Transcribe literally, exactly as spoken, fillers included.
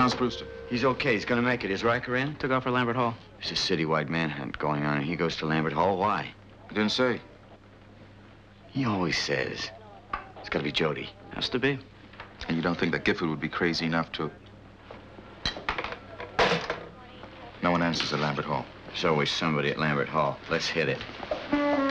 How's Brewster? He's okay. He's gonna make it. Is Riker in? Took off for Lambert Hall. There's a citywide manhunt going on, and he goes to Lambert Hall. Why? I didn't say. He always says. It's gotta be Jody. Has to be. And you don't think that Gifford would be crazy enough to... No one answers at Lambert Hall. There's always somebody at Lambert Hall. Let's hit it.